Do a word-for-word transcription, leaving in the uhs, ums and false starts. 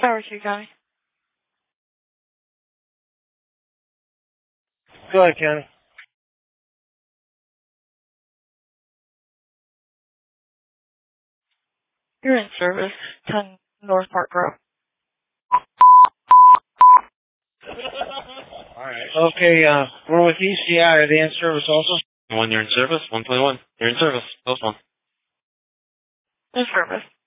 Tower two County. Go ahead, County. You're in service. ten North Park Road. Alright. Okay, uh, we're with E C I. Are they in service also? One, you're in service. one twenty-one. You're in service. Post one. In service.